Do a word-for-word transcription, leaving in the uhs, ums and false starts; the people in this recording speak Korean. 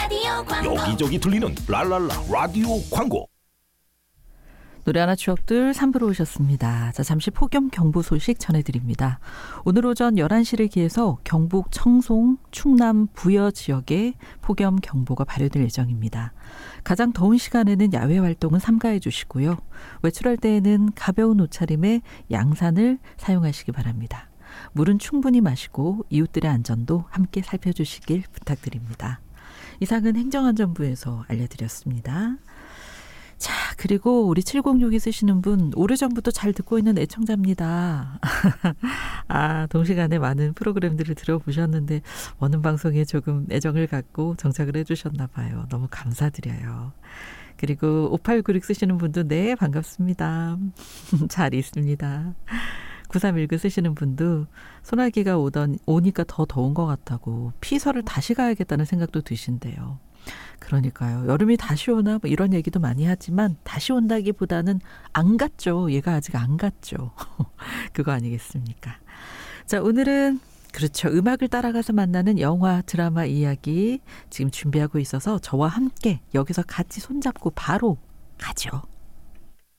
라디오 광고. 여기저기 들리는 랄랄라 라디오 광고. 노래 하나 추억들 삼 부로 오셨습니다. 자, 잠시 폭염 경보 소식 전해드립니다. 오늘 오전 열한 시를 기해서 경북 청송, 충남 부여 지역에 폭염 경보가 발효될 예정입니다. 가장 더운 시간에는 야외 활동은 삼가해 주시고요. 외출할 때에는 가벼운 옷차림에 양산을 사용하시기 바랍니다. 물은 충분히 마시고 이웃들의 안전도 함께 살펴주시길 부탁드립니다. 이상은 행정안전부에서 알려드렸습니다. 자, 그리고 우리 칠공육이 쓰시는 분 오래전부터 잘 듣고 있는 애청자입니다. 아, 동시간에 많은 프로그램들을 들어보셨는데 어느 방송에 조금 애정을 갖고 정착을 해주셨나 봐요. 너무 감사드려요. 그리고 오팔구육 쓰시는 분도 네, 반갑습니다. 잘 있습니다. 구삼일구 쓰시는 분도 소나기가 오던, 오니까 더 더운 것 같다고 피서를 다시 가야겠다는 생각도 드신대요. 그러니까요. 여름이 다시 오나 뭐 이런 얘기도 많이 하지만 다시 온다기보다는 안 갔죠. 얘가 아직 안 갔죠. 그거 아니겠습니까? 자, 오늘은 그렇죠. 음악을 따라가서 만나는 영화, 드라마 이야기 지금 준비하고 있어서 저와 함께 여기서 같이 손잡고 바로 가죠.